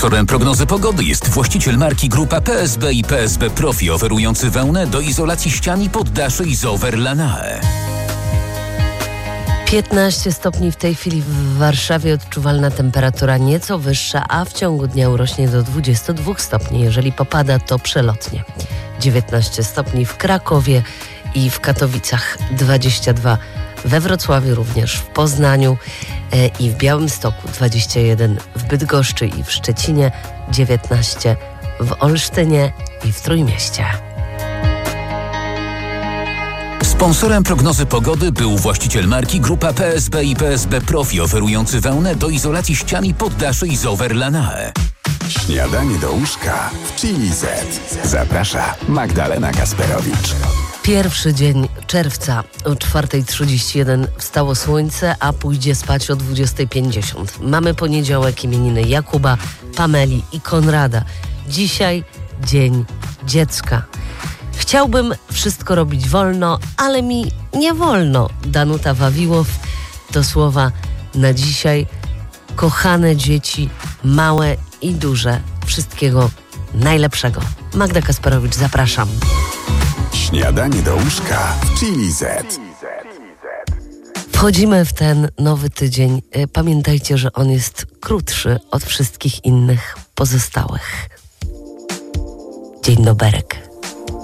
Sponsorem prognozy pogody jest właściciel marki Grupa PSB i PSB Profi, oferujący wełnę do izolacji ścian i poddaszy Isover Lanae. 15 stopni w tej chwili w Warszawie, odczuwalna temperatura nieco wyższa, a w ciągu dnia urośnie do 22 stopni. Jeżeli popada, to przelotnie. 19 stopni w Krakowie i w Katowicach, 22 we Wrocławiu, również w Poznaniu i w Białymstoku, 21 w Bydgoszczy i w Szczecinie, 19 w Olsztynie i w Trójmieście. Sponsorem prognozy pogody był właściciel marki Grupa PSB i PSB Profi, oferujący wełnę do izolacji ścian i poddaszy Isover Lanae. Śniadanie do łóżka w Chili Z. Zaprasza Magdalena Kasperowicz. Pierwszy dzień czerwca o 4:31 wstało słońce, a pójdzie spać o 20:50. Mamy poniedziałek, imieniny Jakuba, Pameli i Konrada. Dzisiaj dzień dziecka. Chciałbym wszystko robić wolno, ale mi nie wolno. Danuta Wawiłow to słowa na dzisiaj. Kochane dzieci, małe i duże, wszystkiego najlepszego. Magda Kasperowicz, zapraszam. Śniadanie do łóżka w Chili Z. Wchodzimy w ten nowy tydzień. Pamiętajcie, że on jest krótszy od wszystkich innych pozostałych. Dzień doberek.